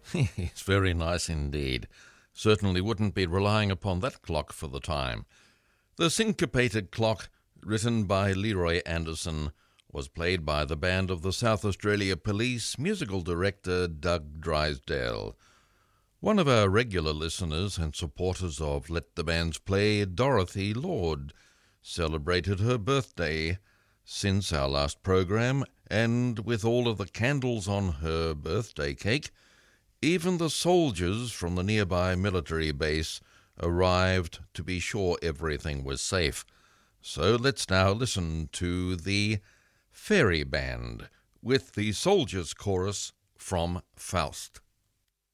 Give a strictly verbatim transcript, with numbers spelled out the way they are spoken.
It's very nice indeed. Certainly wouldn't be relying upon that clock for the time. The Syncopated Clock, written by Leroy Anderson, was played by the band of the South Australia Police musical director Doug Drysdale. One of our regular listeners and supporters of Let the Bands Play, Dorothy Lord, celebrated her birthday since our last program, and with all of the candles on her birthday cake, even the soldiers from the nearby military base arrived to be sure everything was safe. So let's now listen to the Fairy Band with the Soldiers Chorus from Faust.